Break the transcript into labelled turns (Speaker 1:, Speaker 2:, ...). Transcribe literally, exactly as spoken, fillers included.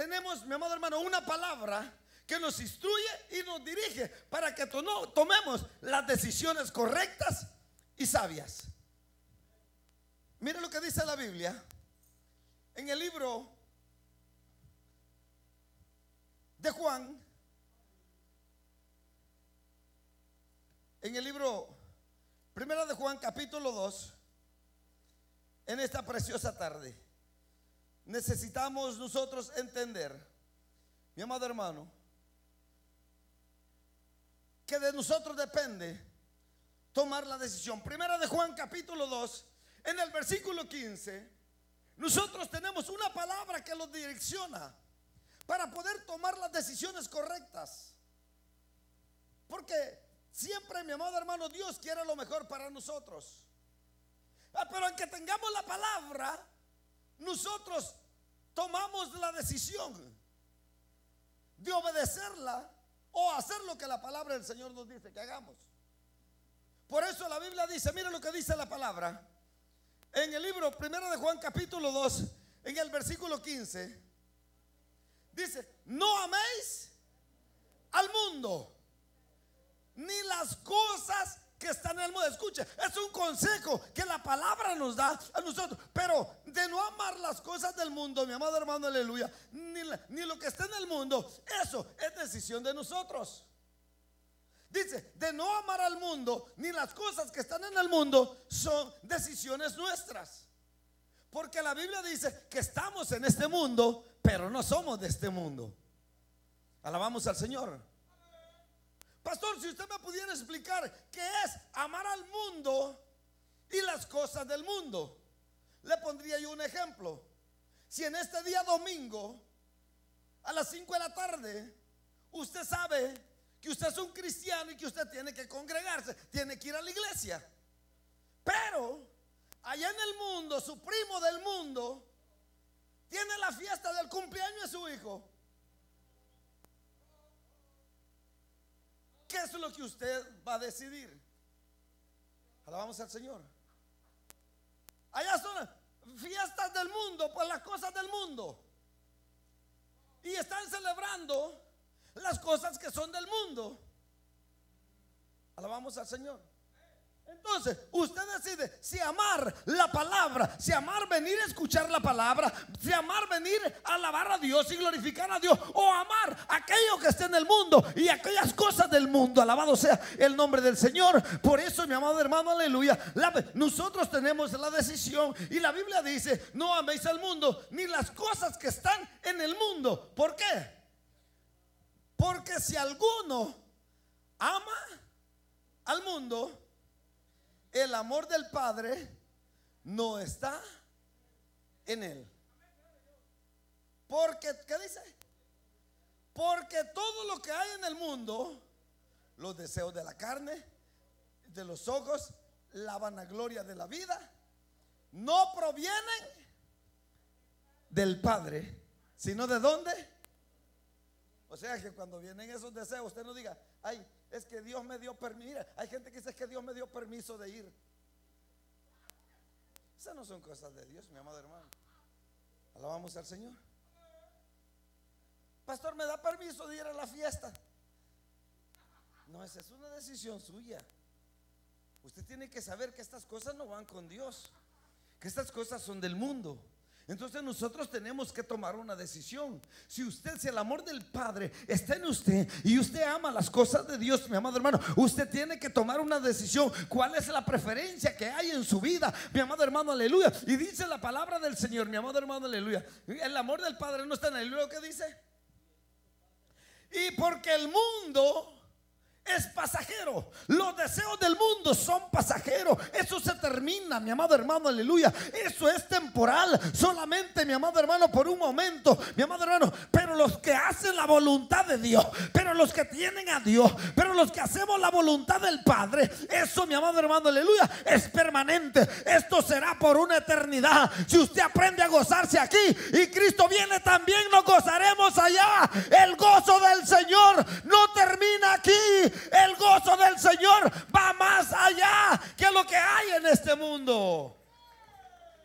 Speaker 1: tenemos, mi amado hermano, una palabra que nos instruye y nos dirige para que to- no, tomemos las decisiones correctas y sabias. Mire lo que dice la Biblia en el libro de Juan, en el libro Primera de Juan capítulo dos. En esta preciosa tarde necesitamos nosotros entender, mi amado hermano, que de nosotros depende tomar la decisión. Primera de Juan capítulo dos, en el versículo quince, nosotros tenemos una palabra que nos direcciona para poder tomar las decisiones correctas. Porque siempre, mi amado hermano, Dios quiere lo mejor para nosotros. Ah, pero aunque tengamos la palabra, nosotros tomamos la decisión de obedecerla o hacer lo que la palabra del Señor nos dice que hagamos. Por eso la Biblia dice, mire lo que dice la palabra en el libro primero de Juan capítulo dos, en el versículo quince. Dice: no améis al mundo ni las cosas que están en el mundo. Escuche, es un consejo que la palabra nos da a nosotros. Pero de no amar las cosas del mundo, mi amado hermano, aleluya, ni, la, ni lo que está en el mundo, eso es decisión de nosotros. Dice, de no amar al mundo ni las cosas que están en el mundo, son decisiones nuestras. Porque la Biblia dice que estamos en este mundo, pero no somos de este mundo. Alabamos al Señor. Pastor, si usted me pudiera explicar qué es amar al mundo y las cosas del mundo, le pondría yo un ejemplo. Si en este día domingo a las cinco de la tarde usted sabe que usted es un cristiano y que usted tiene que congregarse, tiene que ir a la iglesia, pero allá en el mundo, su primo del mundo tiene la fiesta del cumpleaños de su hijo, ¿qué es lo que usted va a decidir? Alabamos al Señor. Allá son fiestas del mundo, pues las cosas del mundo, y están celebrando las cosas que son del mundo. Alabamos al Señor. Entonces usted decide si amar la palabra, si amar venir a escuchar la palabra, si amar venir a alabar a Dios y glorificar a Dios, o amar aquello que está en el mundo y aquellas cosas del mundo. Alabado sea el nombre del Señor. Por eso, mi amado hermano, aleluya, la, nosotros tenemos la decisión. Y la Biblia dice: no améis al mundo ni las cosas que están en el mundo. ¿Por qué? Porque si alguno ama al mundo, el amor del Padre no está en él. Porque, ¿qué dice? Porque todo lo que hay en el mundo, los deseos de la carne, de los ojos, la vanagloria de la vida, no provienen del Padre, sino ¿de dónde? O sea que cuando vienen esos deseos, usted no diga: ay, es que Dios me dio permiso. Mira, hay gente que dice que Dios me dio permiso de ir. Esas no son cosas de Dios, mi amado hermano. Alabamos al Señor. Pastor, ¿me da permiso de ir a la fiesta? No, esa es una decisión suya. Usted tiene que saber que estas cosas no van con Dios, que estas cosas son del mundo. Entonces nosotros tenemos que tomar una decisión. Si usted, si el amor del Padre está en usted y usted ama las cosas de Dios, mi amado hermano, usted tiene que tomar una decisión. ¿Cuál es la preferencia que hay en su vida, mi amado hermano, aleluya? Y dice la palabra del Señor, mi amado hermano, aleluya, el amor del Padre no está en el libro que dice: y porque el mundo es pasajero, los deseos del mundo son pasajeros. Eso se termina, mi amado hermano, aleluya. Eso es temporal, solamente, mi amado hermano, por un momento, mi amado hermano. Pero los que hacen la voluntad de Dios, pero los que tienen a Dios, pero los que hacemos la voluntad del Padre, eso, mi amado hermano, aleluya, es permanente. Esto será por una eternidad. Si usted aprende a gozarse aquí y Cristo viene, también nos gozaremos allá. El gozo del Señor no termina aquí. El gozo del Señor va más allá que lo que hay en este mundo.